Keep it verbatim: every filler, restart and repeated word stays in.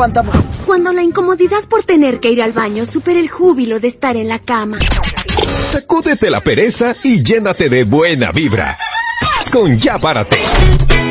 aguanta más. Cuando la incomodidad por tener que ir al baño supera el júbilo de estar en la cama. Sacúdete la pereza y llénate de buena vibra. Con Ya Párate.